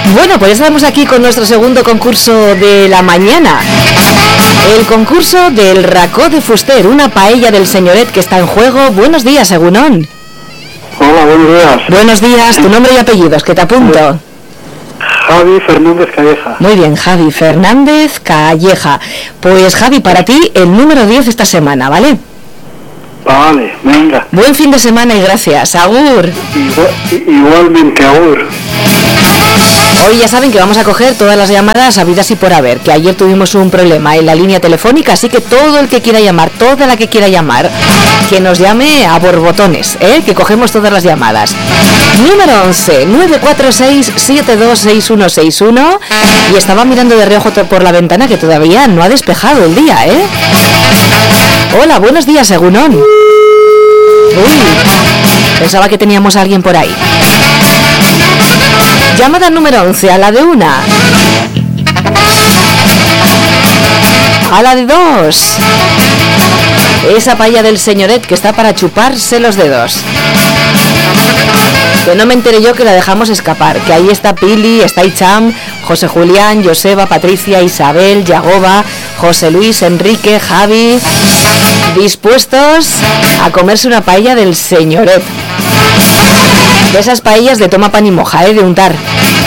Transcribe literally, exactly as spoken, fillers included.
Bueno, pues estamos aquí con nuestro segundo concurso de la mañana. El concurso del racó de Fuster, una paella del señoret que está en juego. Buenos días, Egunon. Hola, buenos días. Buenos días, tu nombre y apellidos, que te apunto. Javi Fernández Calleja. Muy bien, Javi Fernández Calleja. Pues Javi, para ti el número diez esta semana, ¿vale? Vale, venga. Buen fin de semana y gracias. Agur. Igual, igualmente, agur. Hoy ya saben que vamos a coger todas las llamadas habidas y por haber, que ayer tuvimos un problema en la línea telefónica, así que todo el que quiera llamar, toda la que quiera llamar, que nos llame a borbotones, ¿eh? Que cogemos todas las llamadas. Número once, nueve cuatro seis, siete dos seis uno seis uno, y estaba mirando de reojo por la ventana que todavía no ha despejado el día, ¿eh? Hola, buenos días, Egunon. Uy, pensaba que teníamos a alguien por ahí. Llamada número once, a la de una. A la de dos. Esa paella del señoret que está para chuparse los dedos. Que no me enteré yo que la dejamos escapar. Que ahí está Pili, está Icham, José Julián, Joseba, Patricia, Isabel, Yagoba, José Luis, Enrique, Javi. Dispuestos a comerse una paella del señoret. De esas paellas de toma pan y moja, ¿eh? De untar.